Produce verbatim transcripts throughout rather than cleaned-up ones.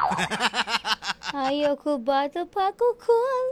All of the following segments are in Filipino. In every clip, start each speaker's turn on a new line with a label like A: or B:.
A: Ayaw ko bata pa kukul.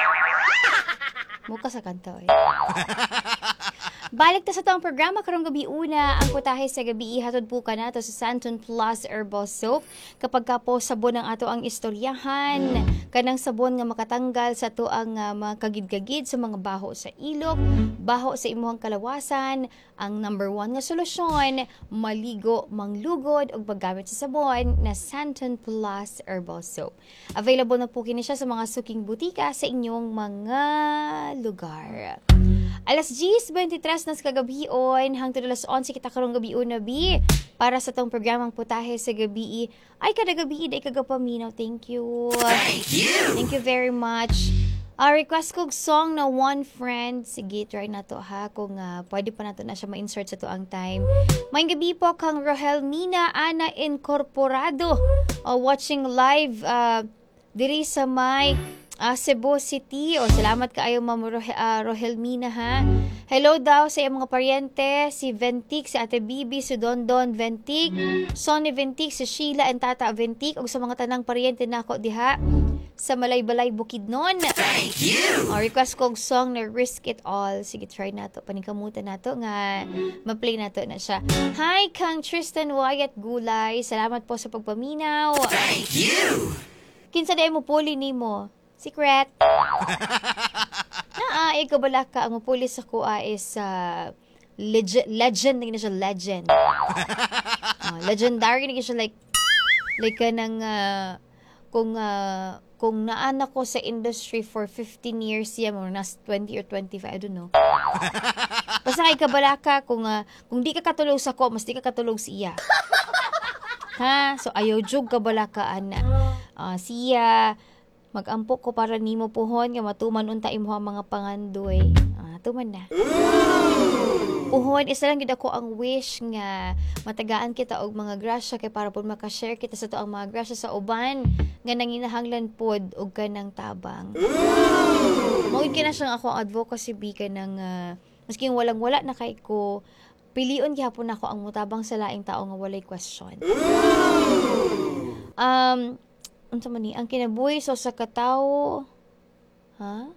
A: Muka sa kanta eh. Balik ta sa tong programa karong gabi una ang putahe sa gabi hatod po ka nato sa Santon Plus Herbal Soap kapag ka po sabon ang ato ang istoryahan kanang sabon nga makatanggal sa to ang uh, mga kagid-kagid sa mga baho sa ilok, baho sa imuhang kalawasan. Ang number one nga solusyon, maligo, manglugod og paggamit sa sabon na Santon Plus Herbal Soap. Available na po kini siya sa mga suking butika sa inyong mga lugar. Alas diyes twenty-tres nas kagabion hangtod alas onse kita karong gabion na bi para sa tong programang putahe sa gabi. Ay kada gabi day kagapaminaw. Thank you. Thank you. Thank you very much. Uh, request kog song na One Friend. Sige, try na to ha kung uh, pwede pa nato na siya ma-insert sa to ang time. May gabi po kang Rohel Mina Ana Incorporado uh, watching live uh, diri sa may Uh, Cebu City. O, salamat kaayo Ma'am Rohe, uh, Rohelmina ha. Hello daw sa iyong mga paryente, si Ventic, si Ate Bibi, si Dondon Ventic, Sonny Ventic, si Sheila and Tata Ventic, o sa mga tanang paryente nako diha sa Malaybalay Bukidnon. Thank you! O, request kong song na Risk It All. Sige, try nato. Paningkamutan nato nga ma-play nato na siya. Hi, Kang Tristan Wyatt Gulay. Salamat po sa pagpaminaw. Thank you! Kinsa day mo puli nimo? Secret. Naa, ikaw bala ka. Ang mapulis ako uh, is uh, legend. Legend. Hindi na siya legend. uh, legendary. Hindi siya like, like ka ng, uh, kung, uh, kung naanak ko sa industry for fifteen years, yan, or nas twenty or twenty-five, I don't know. Basta kay kabala ka, kung, uh, kung di ka katulog sa ko, mas di ka katulog siya. Ha? So, ayaw jug kabala ka, ana. Uh, siya, mag-ampok ko para nimo puhon nga matuman unta imo ang mga pangandoy. Ah, tuman na. Puhon isa lang gid ako ang wish nga matagaan kita og mga grasya kay para pud maka-share kita sa to ang mga grasya sa uban nga nanginahanglan pod og kanang tabang. Mao kina siyang ako ang advocacy bi kanang uh, maski walang wala na kay ko pilion gyapon ako ang mutabang sa laing tao nga walay question. Um unsa man ni ang kinabuhi so sa katawo ha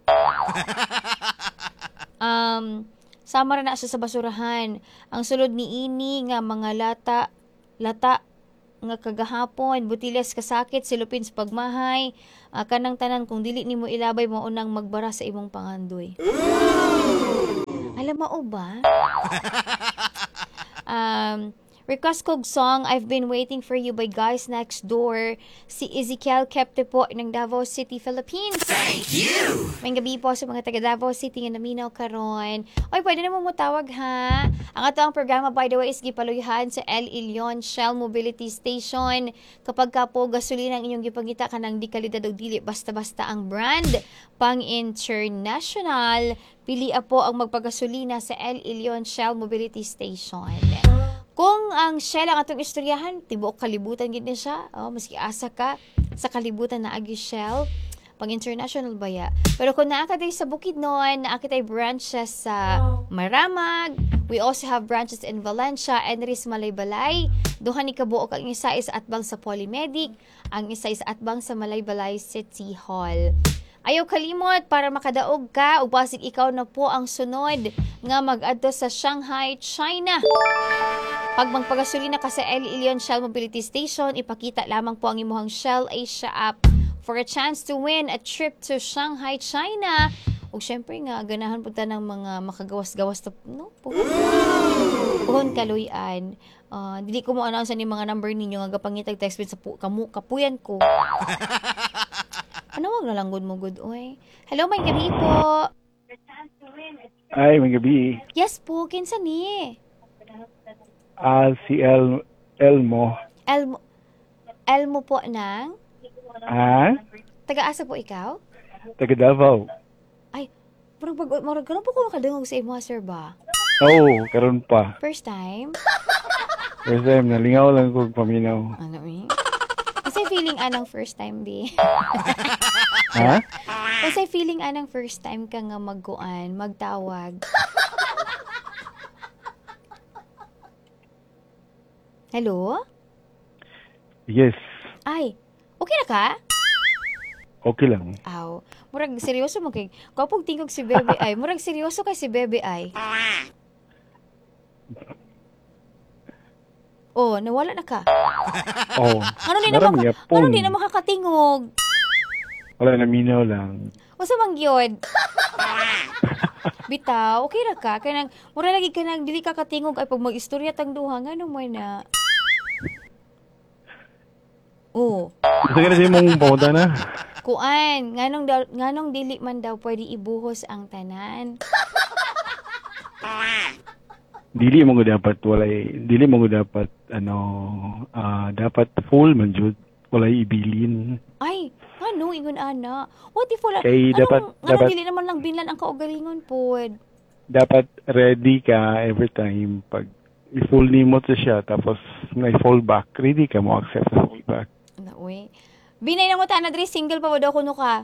A: um sama ra na siya sa basurahan ang sulod ni ini nga mga lata lata nga kagahapon butiles kasakit silupin sa pagmahay uh, kanang tanan kung dili nimo ilabay mo unang magbara sa imong pangandoy. Alam mo ba um request kog song, I've Been Waiting For You by Guys Next Door. Si Ezekiel Kepte po ng Davao City, Philippines. Thank you! May gabi po sa mga taga Davao City nga naminaw karon. Oy, pwede na mo mutawag ha. Ang ato ang programa, by the way, is gipaluyhan sa El Ilion Shell Mobility Station. Kapag ka po gasolina ang inyong gipangita ka ng di kalidad o dili, basta-basta ang brand pang international. Pili po ang magpagasolina sa El Ilion Shell Mobility Station. Kung ang Shell ang atong istoryahan, tibuok kalibutan gid ni siya. Oh, maski asa ka sa kalibutan na agi Shell, pang international baya. Pero kung naa ka day sa Bukidnon, naa kitay branches sa Maramag. We also have branches in Valencia and Ris Malaybalay. Duha ni kabuok ang isa is atbang sa Polymedic, ang isa is atbang sa Malaybalay City Hall. Ayaw kalimot para makadaog ka o basig ikaw na po ang sunod nga mag-adto sa Shanghai, China. Pag magpagasolina ka sa El Ilion Shell Mobility Station, ipakita lamang po ang imuhang Shell Asia app for a chance to win a trip to Shanghai, China. O syempre nga, ganahan po ta ng mga makagawas-gawas na, no? Puhon, puhon kaluyan. Uh, dili ko mo announce ni mga number ninyo nga gapangitag text sa pu- kamu, kapuyan ko. Ano wag na lang good mo good, oy. Hello, may gabi po.
B: Ay, may gabi.
A: Yes po, kinsa ni?
B: Ah, uh, si El Elmo.
A: Elmo Elmo po nang?
B: Ah?
A: Taga-asa po ikaw?
B: Taga Davao.
A: Ay, parang pag marag karon po ko makadungog sa imo, sir ba?
B: Oo, oh, karon pa.
A: First time?
B: First time, nalingaw lang ko paminaw.
A: Ano eh? Kasi feeling anang first time, bi.
B: Ha?
A: Kasi feeling anang first time ka nga magkuan, magtawag. Hello?
B: Yes.
A: Ay, Okay na ka?
B: Okay lang.
A: Aw, murag seryoso mo kay kapag tingog si Bebe ay, murag seryoso kay si Bebe ay. Oh, nawala na ka.
B: Oh,
A: Ano di na
B: marami
A: maka,
B: yapon.
A: ano di na makakatingog?
B: Wala na minaw lang.
A: Usa man gyud? Bitaw, okay ra ka? Kay nang mura lagi ka nang dili ka katingog ay pag mag-istorya tang duha ngano mo na. Oh,
B: Gusto ka na siya mong pamunta na?
A: kuan, nganong daw- nganong dili man daw pwede ibuhos ang tanan.
B: Dili mo ko dapat walay, dili mo ko dapat ano, ah dapat full man jud, walay ibilin.
A: Ay, ano ingon ana? What if wala?
B: Kay
A: anong,
B: dapat-
A: anong
B: dapat-
A: dili naman lang binlan ang kaugalingon pod.
B: Dapat ready ka every time pag i-full nimo to siya tapos na i-fall back, ready ka mo accept sa fall back.
A: Na uy. Binay na mo ta na dre single pa ba daw kuno ka?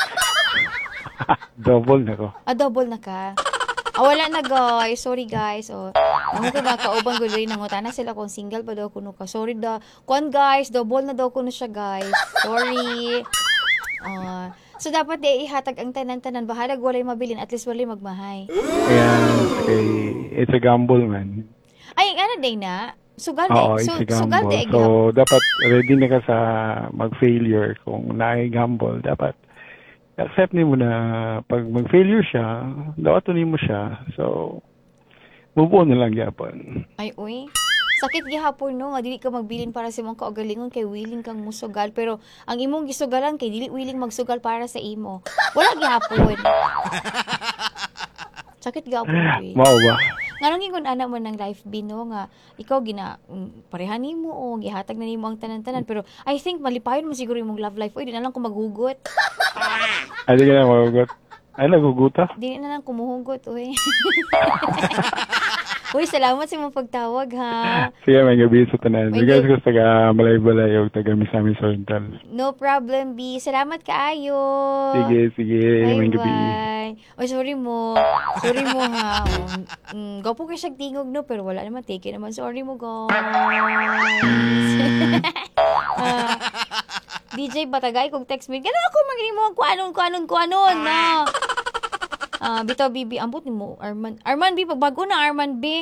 B: Double na ko.
A: Ah, double na ka. Ah, wala na guys. Sorry guys. Oh. Namo ko ba kauban gud rin nangutana sila kung single pa daw kuno ka. Sorry da. Kuan guys, double na daw kuno siya guys. Sorry. Ah, so dapat di ihatag ang tanan-tanan bahalag walay mabilin at least walay magmahay.
B: Ayan, kay it's a gamble man.
A: Ay, ano day na? Sugal
B: Oo,
A: day.
B: it's
A: Su-
B: a
A: sugal
B: gamble.
A: day.
B: So, dapat ready na ka sa mag-failure. Kung na-gamble, dapat accept ni mo na pag mag-failure siya, dawato ni mo siya. So, move on na lang yapon.
A: Ay, uy. Sakit gihapon no nga dili ka magbilin para sa imong kaugalingon kay willing kang musugal pero ang imong gisugalan kay dili willing magsugal para sa imo. Wala gihapon. Sakit gihapon. Eh.
B: Mao ba?
A: Nganong ingon ana mo ng life bino nga ikaw gina mm, pareha nimo o gihatag na nimo ang tanan-tanan pero I think malipayon mo siguro imong love life. Oy, di na lang ko maghugot.
B: Ay, di ka na magugot. Ay, naguguta.
A: Di na lang kumuhugot, oy. Uy, salamat sa imong pagtawag ha.
B: Sige, may gabi sa tanan.
A: May
B: Regards
A: gabi.
B: ko sa taga Malay-Balay o taga Misamis Oriental.
A: No problem, B. Salamat kaayo.
B: Sige, sige. May gabi.
A: Bye-bye. Oy, sorry mo. Sorry mo ha. Mm, gapo ka siya tingog no, pero wala naman take naman. Sorry mo, guys. Ah, D J Batagay, kung text me, gano'n ako magiging mo kuanon, kuanon, kuanon, na. Ah, bitaw, Bibi, ambot ni mo, Arman. Arman, B, pagbago na, Arman, B.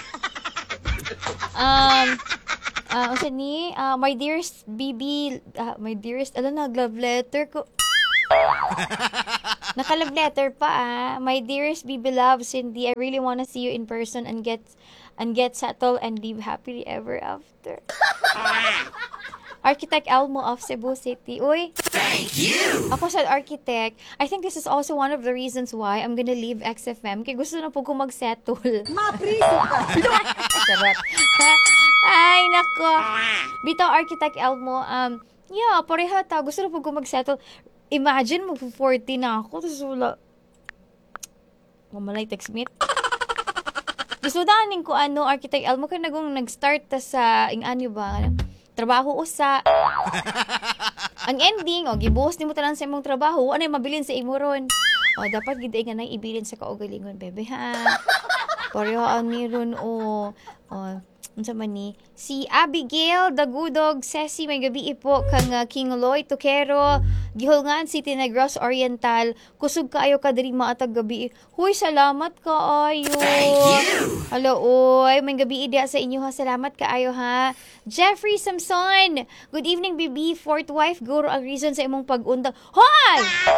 A: Um, ah, uh, ni, ah, my dearest Bibi, ah, my dearest, ano na, love letter ko. Naka-love letter pa ah. My dearest Bibi love, Cindy, I really wanna see you in person and get and get settled and live happily ever after. Architect Elmo of Cebu City. Uy. Thank you. Ako sa architect. I think this is also one of the reasons why I'm gonna leave X F M. Kaya gusto na po ko mag-settle. Mapriso ka. Charot. Ay, nako. Bitaw Architect Elmo, um, yeah, pareha ta. Gusto na po ko mag-settle. Imagine, mag-forty na ako. Tapos wala. Mamalay text meet. Gusto daning ko ano, Architect Elmo, kaya nagong nag-start ta sa, ing ano ba, trabaho usa. Ang ending, o, gibuhos ni mo tanan sa imong trabaho, ano yung mabilin sa imo ron? O, dapat gid nga nang ibilin sa kaugalingon, bebe, ha? Pareho ani ron, o, o, unsa man ni si Abigail Dagudog Ceci may gabi ipo kang uh, King Loy Tukero Gihulngan City Negros Oriental kusog kaayo ka diri maatag gabi. Huy, salamat kaayo. Hello oy, may gabi idea sa inyo ha. Salamat kaayo ha. Jeffrey Samson. Good evening bibi. Fourth wife guro ang reason sa imong pag-undang. Hoy!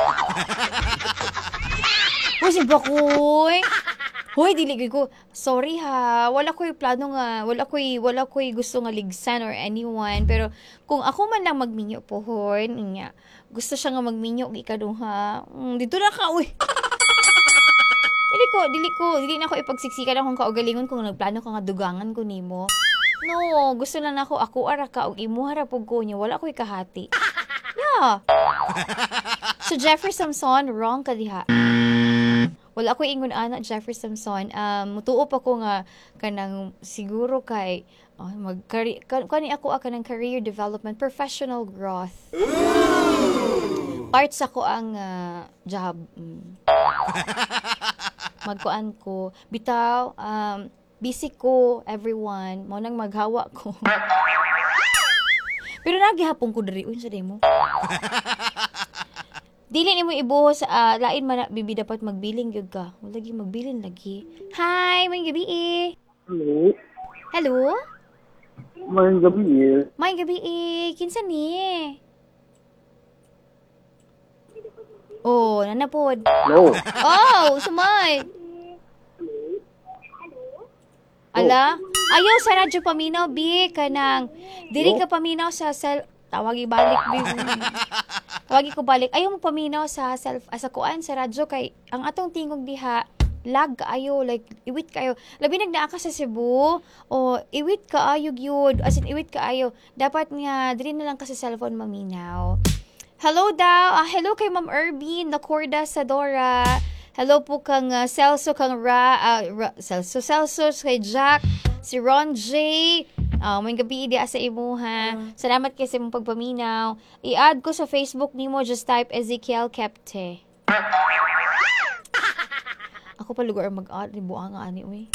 A: Hoy si Bakoy. Hoy, dili ko. Sorry ha. Wala ko'y plano nga. Wala ko'y wala ko'y gusto nga ligsan or anyone. Pero kung ako man lang magminyo po, hoy, niya. Gusto siya nga magminyo ikadong ha. Mm, dito na ka, uy. Dili ko, dili ko, dili na ako ipagsiksikan akong kaugalingon kung nagplano ka nga dugangan ko nimo. No, gusto lang ako ako ara ka og imo hara pug ko niya. Wala ko'y kahati. Yeah. So Jeffrey Samson, wrong ka diha. Wala ako ingon ana Jeffrey Samson. Um mutuo pa ko nga kanang siguro kay oh, mag kani ako aka ng career development, professional growth. Parts ako ang uh, job. Mm. Magkuan ko. Bitaw um busy ko everyone. Mo nang maghawa ko. Pero nagihapon ko diri unsa day mo. Dili nimo ibuhos uh, lain man bibi dapat magbiling gyud ka. Wala lagi magbilin lagi. Hi, may gabi. Eh.
C: Hello.
A: Hello?
C: May gabi eh.
A: May gabi. Eh. Kinsa ni? Oh, nanapod.
C: Hello.
A: Oh, sumay. Ala, ayaw sa radyo paminaw, bi, kanang, dili ka paminaw sa cell, tawagi balik, bi, tawagi ko balik, ayaw mo paminaw sa self, sa kuan, sa radyo, kay, ang atong tingog diha, lag kaayo, like, iwit kaayo, labi nagnaa ka sa Cebu, o, iwit kaayo gyud, as in, iwit kaayo, dapat nga, dili na lang ka sa cellphone maminaw. Hello daw, ah, hello kay Ma'am Erbin, Nakorda Sadora, hello po kang uh, Celso, kang Ra, uh, Ra Celso, Celso, kay Jack, si Ron J. Uh, may gabi di sa imo ha. Salamat kay sa imong pagpaminaw. I-add ko sa Facebook nimo, just type Ezekiel Kepte. Ako pa lugar mag-add, ni buang nga ani, uy.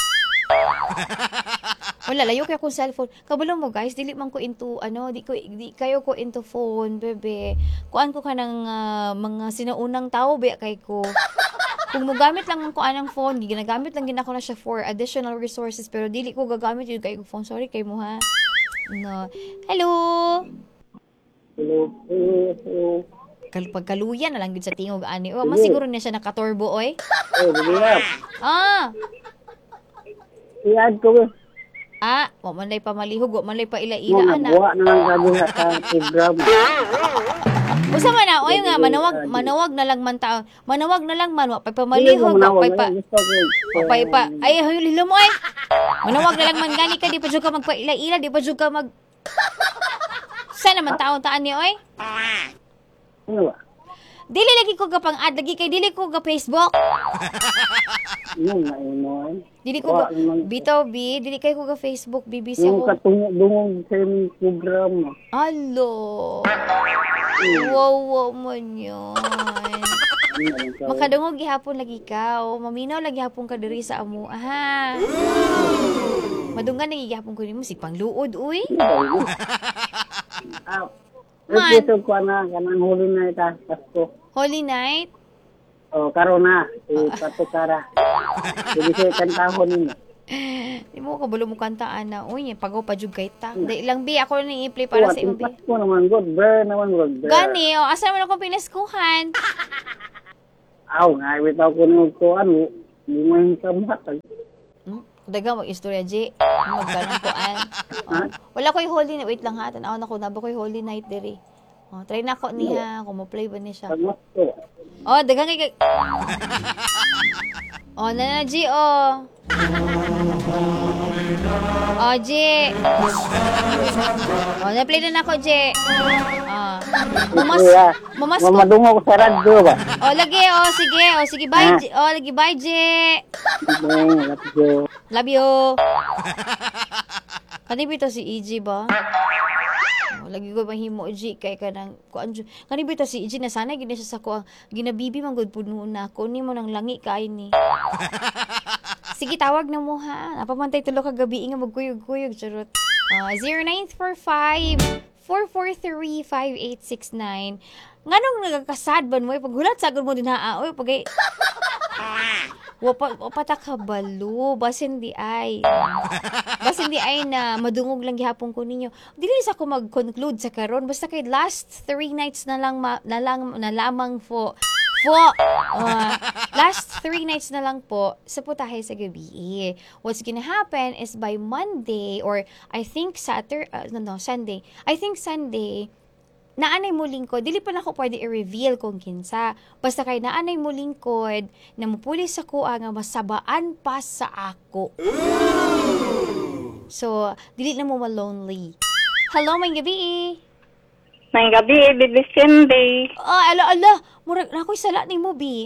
A: Wala, layo kaya akong cellphone. Kabalo mo guys, dili man ko into, ano, di, ko, di kayo ko into phone, bebe. Kuan ko ka ng uh, mga sinaunang tao, be, kay ko. Kung magamit lang ko anang phone, ginagamit lang gina ko na siya for additional resources, pero dili ko gagamit yun kay ko phone. Sorry kay mo ha. No. Hello.
C: Hello. Hello.
A: Kal pagkaluyan na lang gud sa tingog ani. O, mas siguro na siya nakaturbo oy.
C: Oh, bibiyak.
A: Ah.
C: I-add ko eh.
A: Ah, wa man lay pamalihog, wa man lay pa
C: Mo,
A: ila-ila ana.
C: nagbuha na lang kami sa program.
A: Usa man na, oy nga manawag manawag na lang man taon. Manawag na lang man wa pa pamalihog, wa pa pa. Wa pa pa. Ay hayo lilo mo ay. Manawag na lang man gani ka di pa jud ka magpaila-ila, di pa jud ka mag Sana man taon taan ni oy.
C: Ano ba?
A: Dili lagi ko gapang ad lagi kay dili ko ga Facebook.
C: Yung mainoy.
A: Dili ko ga bitaw bi, dili kay ko ga Facebook, bibisi
C: Yung
A: ako.
C: katungog sa aming program.
A: Alo. Wow, wow man yun. Makadungog gihapon lagi ka. O, maminaw lagi hapon ka diri sa amo. Aha. Madungan lagi gihapon ko nimo si pangluod, uy.
C: Ah,
A: Man.
C: repeat ko na, kanang huli na ita, Pasko.
A: Holy night.
C: O, karo na, si Patukara. Hindi siya kantahon nimo.
A: Di mo ka bulo mo kantaan na. Uy, pagaw pa jud kay ta. Di lang bi ako na i-play para sa imo bi.
C: Pasko naman, good bear naman, good bear.
A: Gani, o asa man ako pinaskuhan.
C: Aw, nga, bitaw ko nung ko, ano, lumay sa matag.
A: Hmm? Daga mag-istorya, J. Magkanang kuan. Oh. Wala ko'y holy night. Wait lang ha. Tanaw na ko. Naba ko'y holy night diri. Oh, try na ko niya. Kung ma-play ba niya siya.
C: Pasko.
A: Oh, dagang kay... Oh, na na, G, oh. Oh, G. Oh, na-play na na ko, G. Oh. Mamas... Mamas ko.
C: Mamadungo ko sa radyo ba?
A: Oh, lagi, oh, sige. Oh, sige, bye, G. Oh, lagi, bye, G.
C: Bang, radyo.
A: Love you. Kanibito si E G ba? Oh, lagi ko mahimo G kay kanang kuan G. Kanibito si E G na sana gid siya sa ko ginabibi man gud puno na ko ni mo nang langi kay ni. Sige tawag na mo ha. Napamantay tulo ka gabi nga magkuyog-kuyog charot. Uh, zero nine four five, four four three, five eight six nine. Nganong nagakasad ban mo paghulat sagod mo din ha. Oy pagay Wapa wapa ta kabalo basin di ay. Basin di ay na madungog lang gihapon ko ninyo. Dili sa ko mag-conclude sa karon basta kay last three nights na lang ma, na lang na lamang po. Po. Uh, last three nights na lang po sa putahe sa gabi. What's gonna happen is by Monday or I think Saturday uh, no, no Sunday. I think Sunday naanay mo lingkod, dili pa na ako pwede i-reveal kung kinsa. Basta kay naanay mo lingkod, na mupuli sa kuha nga masabaan pa sa ako. So, dili na mo ma-lonely. Hello, may gabi.
D: May gabi, Bibi Cindy.
A: Oh, ala, ala. Murag na ako'y sala ni mo, bi.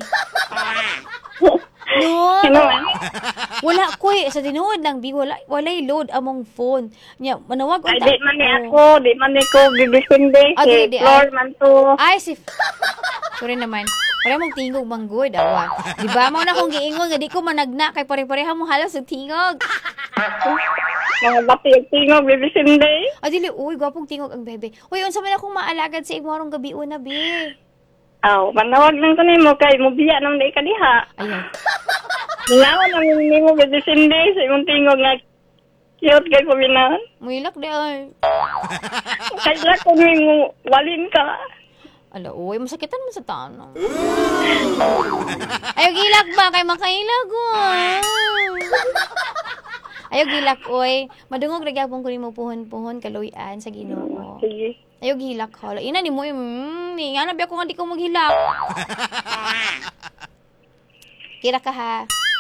A: No.
D: Sino man?
A: Wala ko eh. Sa tinuod lang, bi. Wala, walay load among phone. Nya, manawag
D: Ay,
A: unta-
D: di man ni
A: Oh.
D: ako, di man ni ko, Bibi Cindy.
A: Ah,
D: Si
A: di, di,
D: Flor
A: ay.
D: man to.
A: Ay, si... Sorry naman. Pare mong tingog manggod, awa. Di ba mo na kung giingon nga di ko managna kay pare-pareha mo halos sa tingog.
D: Mga bati ang tingog, Baby Cindy.
A: Ah, dili, uy, gwapong tingog ang bebe. Uy, unsa man akong maalagad sa imo arong gabi una, be.
D: Aw, manawag lang ko nimo kay mubiya nang di ka diha.
A: Ayaw.
D: Naon ang nimo, Baby Cindy, sa imong tingog nga cute kay paminan.
A: Muilak di ay.
D: Kaya ko nimo walin ka.
A: Ala, uy, masakitan mo sa tanong. Ayaw gilak ba? Kay makailag, uy. Ayaw gilak, uy. Madungog nagyapon ko ni mo puhon-puhon kaluyan sa Ginoo.
D: Sige.
A: Ayaw gilak, hala. Ina ni mo, mm, nga nabi ako nga di ko maghilak. Kira ka, ha?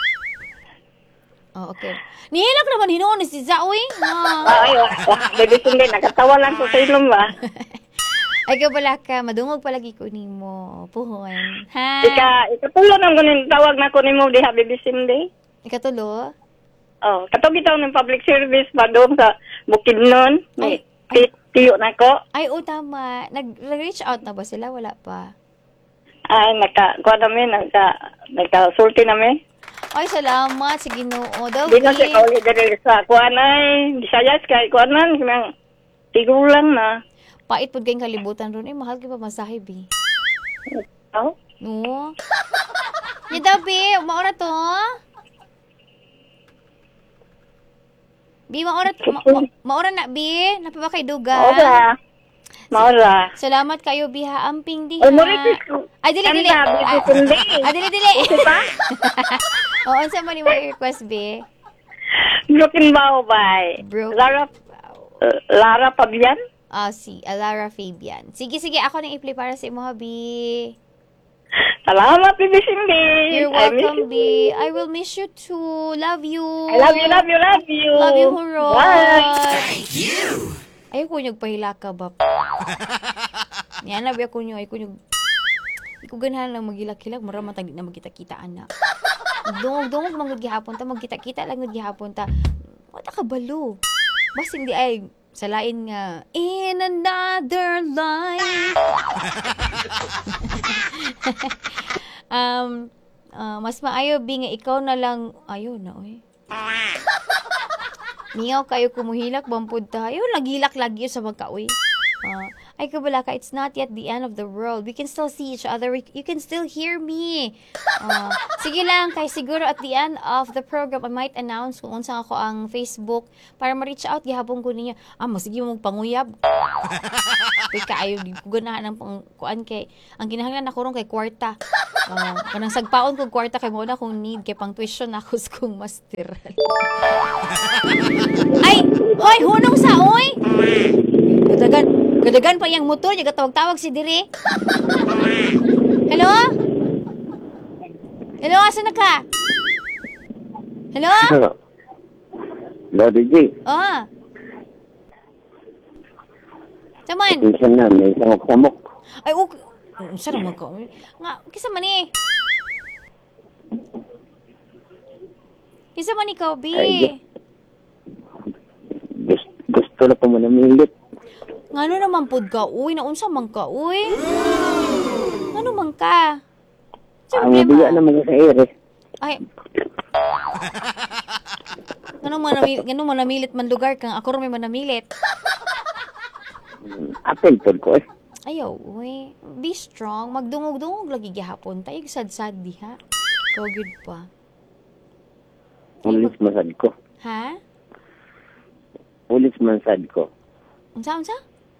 A: Oh, okay. Nihilak naman, hinoon ni si Zaoy. Ah.
D: Ay, wa- Baby Cindy, nakatawa lang ko sa ilong ba?
A: Ay, ka pala ka. Madungog palagi ko ni mo. Puhon. Ha?
D: Ika, ikatulo nang kunin tawag na ko nimo diha, Baby Cindy.
A: Ikatulo?
D: Oh, katong gitaw ng public service ba doon sa Bukidnon? May
A: Ay,
D: ti- tiyo na ko.
A: Ay, o tama. Nag- Nag-reach out na ba sila? Wala pa.
D: Ay, naka, kuha namin, naka, naka-sulti namin.
A: Ay, salamat sa Ginoo. Daw,
D: Di na siya kauli dali sa kuha na eh. Bisayas kay kuha na. Sinang tigol lang na.
A: Pait po kayong kalibutan ron. Eh, mahal kayo pa masahe, bi.
D: Oh?
A: No? Yan daw, bi. Maura to. Bi, maura, ma, ma, maura na, bi. Napaba kay Duga.
D: Maura. Maura.
A: Salamat kayo, bi, ha. Amping, di, ha.
D: Ay, muritis ko.
A: Ay, dili, dili.
D: Kanda, Baby
A: Ay,
D: Cindy.
A: ah, dili, dili.
D: Diba?
A: Oo, saan mo ni mo request, bi?
D: Broken Bow by
A: Broken
D: Lara, uh, Lara Pabian.
A: Ah, si Alara Fabian. Sige, sige. Ako nang i-play para sa imo, ha, bi.
D: Salamat, Baby Cindy.
A: You're
D: I miss
A: welcome,
D: you.
A: B. I will miss you too. Love you.
D: I love you, love you, love you.
A: Love you, hurro.
D: Bye.
E: Thank you!
A: Ayaw ko nyog pahila ka ba? Yan, nabi ako nyo. Ayaw ko nyog. Ikaw ganahan lang magilak-hilak. Maramatang di na magkita-kita, anak. Dungog-dungog mga gihapon ta. Magkita-kita lang gihapon ta. Wala ka balo. Bas hindi ay salain nga. In another life. um, uh, mas maayo, bi nga ikaw na lang. Ayaw na, oy. Niyaw kayo kumuhilak, bampod tayo. Nagilak lagi sa magkaoy. Uh, ay kabalaka, it's not yet the end of the world. We can still see each other. We- You can still hear me. Uh, sige lang, kay siguro at the end of the program, I might announce kung unsa ako ang Facebook para ma-reach out. Gihapon ko ninyo. Ah, mo sige mo panguyab. Kay kaayo, di ko ganahan ng pang, kuan kay, ang kinahanglan ako ron kay kwarta. Uh, kanang sagpaon kong kwarta kay mo na kung need kay pang tuition ako sa kong master. Ay, hoy, hunong sa oy. Gadagan, gadagan pa yang motor, yung tawag-tawag si Dire. Hello? Hello, asan na ka? Hello?
C: Hello, D J.
A: Oh. Saman?
C: Minsan na, may samok-samok.
A: Ay, okay. Saan naman ka? Nga, kisa man eh. Kisa man ikaw, B.
C: Ay, Gusto, gusto na pa mo namilit.
A: Ngano naman pod ka, uy? Naunsa man ka, uy? Ngano man ka? Sa
C: Ang mabiya
A: problema?
C: naman sa ere.
A: Ay. Ngano man namilit, ngano man namilit man lugar kang ako rin may manamilit.
C: Apel pod ko eh.
A: Ayaw, uy. Be strong. Magdungog-dungog lagi gihapon. Tayo sad-sad diha. Ikaw good pa.
C: Ulis masad ko.
A: Ha?
C: Ulis man sad ko.
A: Unsa, unsa?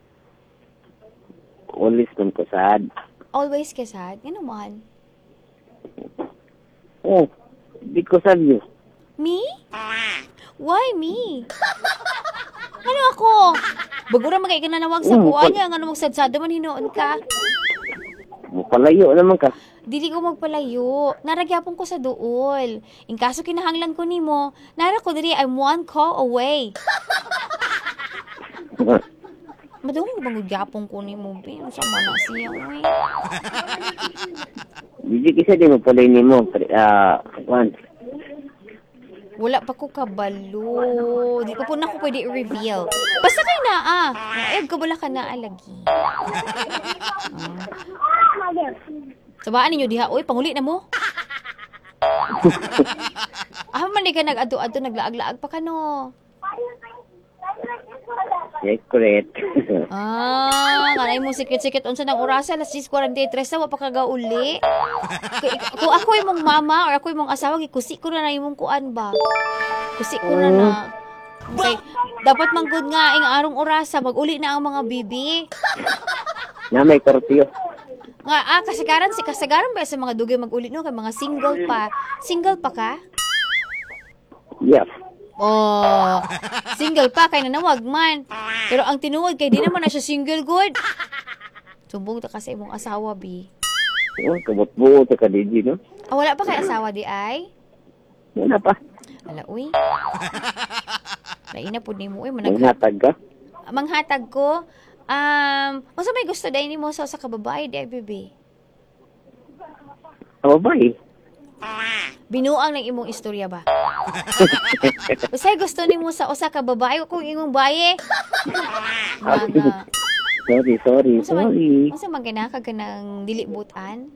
C: Ulis man ko sad.
A: Always ka sad? Ngano man?
C: Oh, di ko sabyo.
A: Me? Why me? Ano ako? Bagura magay ka na nawag sa
C: Mm,
A: kuha
C: pag-
A: niya. Nga magsad-sad man hinoon ka.
C: Mupalayo naman ka.
A: Dili ko magpalayo. Naragyapon ko sa duol. In kaso kinahanglan ko nimo, nara ko diri I'm one call away. Madungog bang gyapon ko nimo, be? Sa mana siya, uy.
C: Di kisa di mapalay ni mo. Ah, uh,
A: Wala pa ko kabalo. Di pa po na ko pwede i-reveal. Basta kayo na, ah. Eh, kabala ka na, alagi. Ah. Sabaan ninyo diha, uy, panguli na mo. Ah, man ka nag-ado-ado, naglaag-laag pa ka, no?
E: Secret.
A: Ah, kanay mo sikit-sikit unsa nang orasa alas six forty-three na wa pa kagauli. Kung kung ako imong mama or ako imong asawa gikusi ko na na imong kuan ba. Kusi ko na na. Okay. Dapat manggod nga ing arong orasa maguli na ang mga bibi.
E: Na may kortiyo.
A: Nga ah kasagaran si kasagaran ba sa mga dugay maguli no kay mga single pa. Single pa ka?
E: Yes.
A: Oh, single pa kay nanawag man. Pero ang tinuod kay di naman na siya single good. Sumbong ta kasi imong asawa bi.
E: Oh, kabot-buot ka D J, no?
A: Ah, wala pa kay asawa di ay?
E: Wala pa.
A: Ala uy. Laina pud nimo uy manag
E: Manghatag ka.
A: manghatag ko. Um, unsa may gusto dai nimo sa usa ka babae di ay bibi?
E: Ang babae.
A: Binuang ng imong istorya ba? Usay gusto nimo sa usa ka babae kung imong baye? Mga
E: Sorry, sorry,
A: unsa man
E: sorry.
A: unsa man ganaka ka ng dili butan?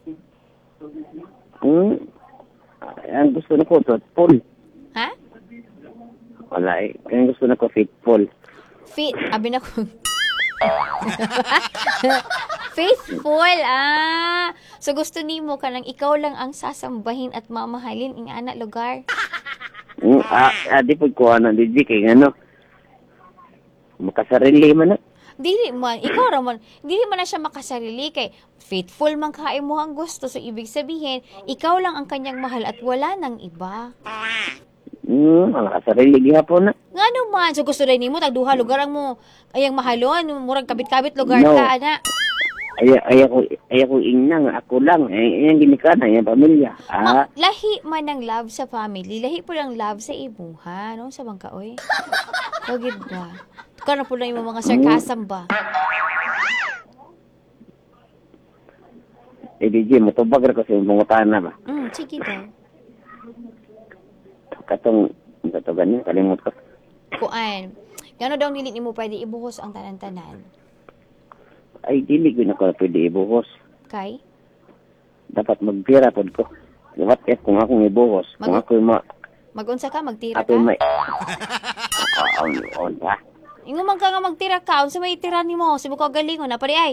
E: Hmm? Ang gusto na ko, thoughtful.
A: Ha?
E: Wala eh. Ang gusto na ko, faithful.
A: Fit, abi na ko. Faithful, ah. So gusto nimo kanang ikaw lang ang sasambahin at mamahalin ing ana lugar.
E: Hmm, ah, ah, di po ko ano, di di kay ano. Makasarili man na.
A: Dili man, ikaw ra man, dili man na siya makasarili kay faithful man ka imo ang gusto. So ibig sabihin, ikaw lang ang kanyang mahal at wala nang iba.
E: Hmm, makasarili gihapon na.
A: Nga naman, so gusto rin nimo tag duha lugar ang mo ayang mahalon, murag kabit-kabit lugar
E: No.
A: ka ana.
E: Ay, ay ako, ay ako ingna nga, ako lang. Ay, yung ginikana, yung pamilya. Ah,
A: Ma- lahi man ng love sa family, lahi po ng love sa imuha, no? Sa bangka, oy. Kagid ba? Kana po na yung mga sarcasm ba?
E: eh, D J, matubag ra ko sa imungutan na ba?
A: Mm, sige daw.
E: Katong, katong ganyan, kalimot ko.
A: Kuan. Gano daw nili nimo pwede ibuhos ang tanan-tanan?
E: Ay, dili ko na ko pwede ibuhos.
A: Kay?
E: Dapat magpira pod ko. What if kung akong ibuhos? Kung
A: Mag-
E: ako yung ma...
A: Magunsa ka, magtira
E: Ako yung
A: ka?
E: may... On, on, ha?
A: Ingo man ka nga magtira ka, unsa may tira nimo? Sibo ko galingon na pare ay.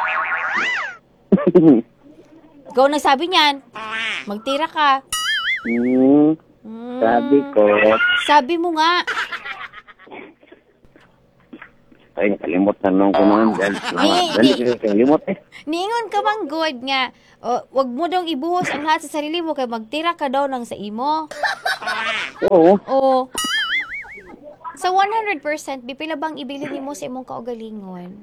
A: Ikaw nang sabi niyan. Magtira ka.
E: hmm,
A: Mm,
E: sabi ko...
A: Sabi mo nga.
E: Ay, nakalimot na nung ko naman. Dahil,
A: Di-
E: dahil,
A: di-
E: nakalimot eh.
A: Niingon ka mang good nga. O, wag mo daw ibuhos ang lahat sa sarili mo kay magtira ka daw ng sa imo.
E: Oo.
A: O sa one hundred percent, bipila bang ibili nimo sa imong kaugalingon?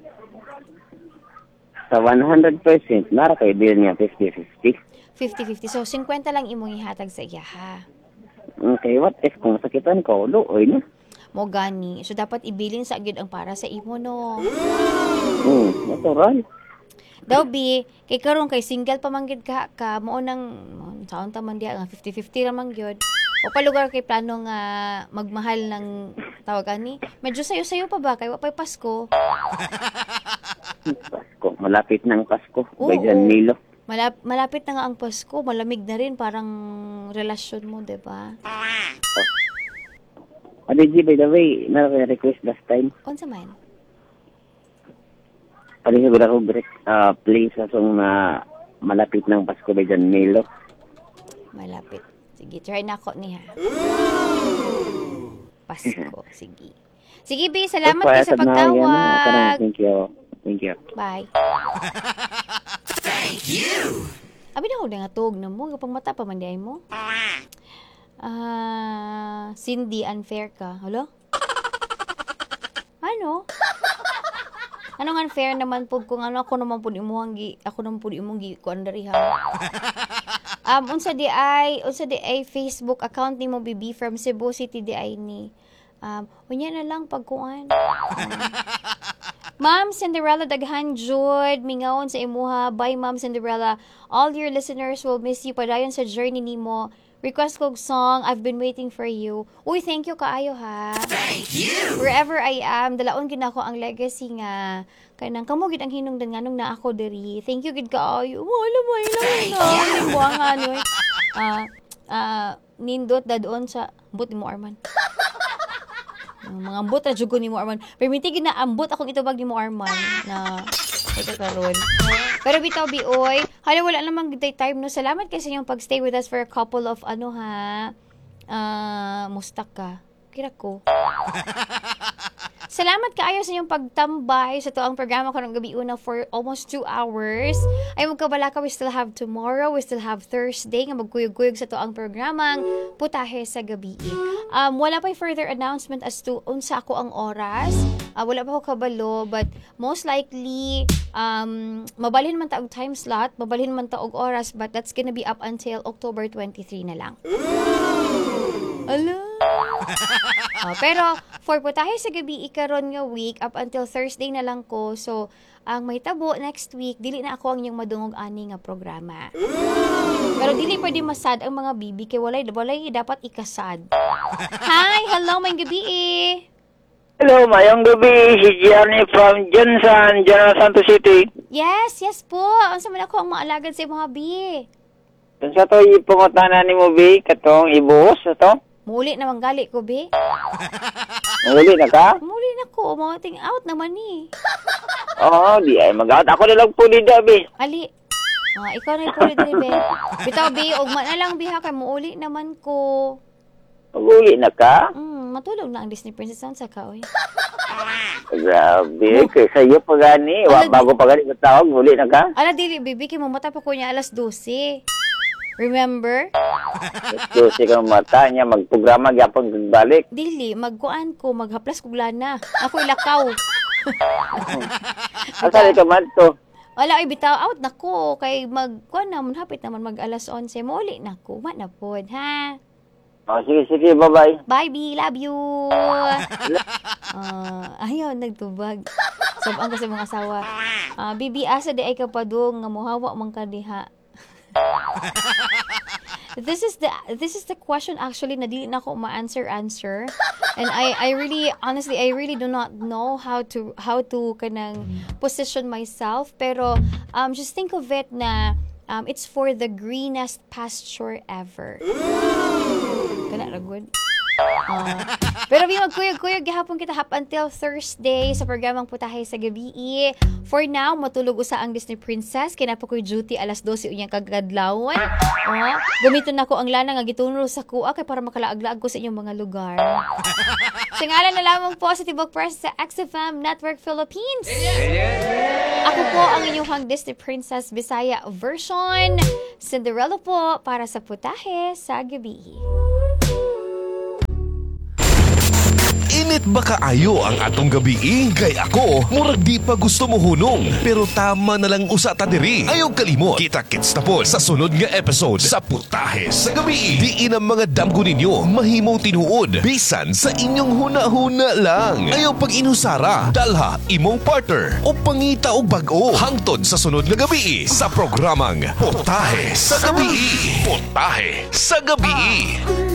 E: Sa one hundred percent, nara kay bill niya fifty-fifty.
A: fifty-fifty. So, fifty lang imong ihatag sa iya, ha?
E: Okay, what if kung masakitan ko, luoy na.
A: Mo gani. So, dapat ibilin sa agad ang para sa imo, no?
E: Hmm, natural.
A: Daw, bi, kay karon kay single pa man gyud ka, ka mo nang, saon ta man diya, nga fifty-fifty ra man gyud. O pa lugar kay plano nga magmahal ng tawag ani. Medyo sayo-sayo pa ba? Kay wa pa'y Pasko.
E: Pasko, malapit na ang Pasko.
A: Oo.
E: Bayan Milo.
A: Malap, malapit na nga ang Pasko. Malamig na rin parang relasyon mo, di ba?
E: Ah, D J, by the way, naka-request last time.
A: Unsa man?
E: Palisigod ako, Greg, uh, play sa song na malapit ng Pasko Bayan Milo.
A: Malapit. Sige, try na ako niya. Pasko. Sige. Sige, B. Salamat kayo sa pagtawag.
E: Thank you. Thank you.
A: Bye. Abi na ako na nga tuog na mo. Kapag mata pa man di ay mo. Ah, Cindy, unfair ka. Hello? Ano? Anong unfair naman po kung ano ako naman po imuhang gi ako naman po imong gi kuan diri ha. Um unsa di ay unsa di ay Facebook account nimo B B from Cebu City di ay ni. Um unya na lang pagkuan. Um, Ma'am Cinderella daghan jud mingawon sa imuha. Bye Ma'am Cinderella. All your listeners will miss you padayon sa journey nimo. Request kog song, I've been waiting for you. Uy, thank you kaayo ha. Thank you. Wherever I am, dalaon gid ako ang legacy nga kanang kamo gid ang hinungdan nganong na ako diri. Thank you gid kaayo. Wala mo ilang na. Buang ano eh. Ah, ah, nindot dadon sa but mo Arman. Ang mga ambot na jugo ni mo Arman. Permitigin na ambot akong itubag ni mo Arman na ito karon. Pero bitaw bioy, hala wala namang gitay time no. Salamat kasi yung pagstay with us for a couple of ano ha. Ah, uh, mustak ka. Kira ko. Salamat kaayo sa inyong pagtambay sa tuang programa karong gabi una for almost two hours. Ay magkabalaka, we still have tomorrow, we still have Thursday nga magkuyog-kuyog sa tuang programang Putahe sa Gabi. Um, wala pa further announcement as to unsa ako ang oras. Uh, wala pa ako kabalo, but most likely um, mabalhin man ta og time slot, mabalhin man ta og oras, but that's gonna be up until October twenty-three na lang. Ala. uh, pero for Putahe sa Gabi ikaron nga week up until Thursday na lang ko. So ang may tabo next week dili na ako ang inyong madungog ani nga programa. Pero dili pwede masad ang mga bibi kay walay walay dapat ikasad. Hi, hello may gabi.
D: Hello, mayong gabi. Si Gianni from Johnson, General Santos City.
A: Yes, yes po. Unsa man ako ang maalagad sa mga bi.
D: Kung sa to ipungutanan ni mo, bi, katong ibuhos, to?
A: Muli na manggali ko, bi.
D: Muli na ka?
A: Muli na ko. Mga ting out naman ni.
D: Oo, di ay mag-out. Ako na lang po dito, bi.
A: Ali. Ah, ikaw na yung puli din, bi. Bitaw, bi. Ugma na lang, bi, ha. Kaya muuli naman ko.
D: Muli na ka?
A: Hmm, matulog na ang Disney Princess. Saan sa ka, oy?
D: Grabe. Kaya sa'yo pa gani. Wa, bago pa gani matawag, muli na ka?
A: Ala, dili, bibi. Kaya mamata pa ko niya alas dose. Remember?
D: Kasi kang mata niya, magprograma, gyapon pagbalik.
A: Dili, magkuan ko, maghaplas ko glana. Ako ilakaw.
D: Asali ka man to?
A: Wala, ay bitaw out na ko. Kay magkuan na, hapit naman mag alas onse. Mauli na ko. Mat na pod, ha?
D: Oh, sige, sige, bye-bye.
A: Bye, B. Love you. uh, ayun, nagtubag. Sabang ko sa mga asawa. Uh, Bibi, asa di ay kapadong nga muhawa man ka diha. This is the this is the question actually na dili na ako ma-answer answer. And I I really honestly I really do not know how to how to kanang position myself, pero um just think of it na um it's for the greenest pasture ever. Kana ra good. Uh, pero bi magkuyog-kuyog gihapon kita up until Thursday sa programang Putahe sa Gabi. For now, matulog usa ang Disney Princess. Kinapo ko'y duty alas dose unyang kagadlawon. Uh, gamiton nako ang lana nga gitunro sa kuha kay para makalaag-laag ko sa inyong mga lugar. Sa ngalan na lamang po sa Tibok Press sa X F M Network Philippines. Ako po ang inyong Disney Princess Bisaya version. Cinderella po para sa Putahe sa Gabi.
F: Init ba kaayo ang atong gabi? Kay ako, murag di pa gusto mo hunong. Pero tama na lang usa ta diri. Ayaw kalimot, kita-kits na po sa sunod nga episode sa Putahe sa Gabi. Diin ang mga damgo ninyo mahimo tinuod bisan sa inyong huna-huna lang. Ayaw pag inusara, dalha imong partner o pangita og bag-o. Hangtod sa sunod nga gabi sa programang Putahe sa Gabi. Putahe sa Gabi.